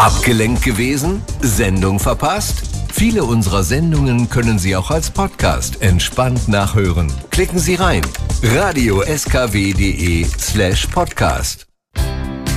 Abgelenkt gewesen? Sendung verpasst? Viele unserer Sendungen können Sie auch als Podcast entspannt nachhören. Klicken Sie rein. radio-skw.de/podcast